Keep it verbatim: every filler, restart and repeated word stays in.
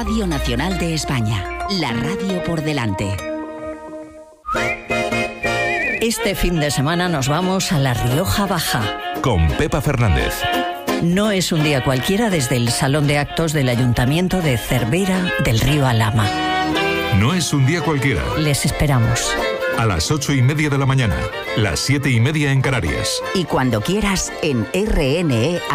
Radio Nacional de España, la radio por delante. Este fin de semana nos vamos a La Rioja Baja. Con Pepa Fernández. No es un día cualquiera desde el Salón de Actos del Ayuntamiento de Cervera del Río Alhama. No es un día cualquiera. Les esperamos. A las ocho y media de la mañana, las siete y media en Canarias. Y cuando quieras en R N E